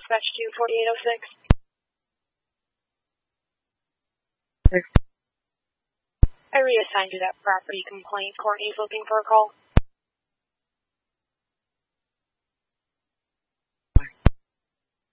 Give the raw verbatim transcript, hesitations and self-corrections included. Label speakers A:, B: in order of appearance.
A: dispatch to forty-eight oh six. I reassigned you that property complaint. Courtney's looking for a call.